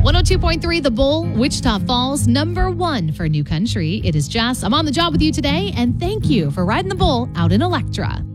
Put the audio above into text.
102.3 The Bull, Wichita Falls, #1 for New Country. It is Jess. I'm on the job with you today, and thank you for riding the Bull out in Electra.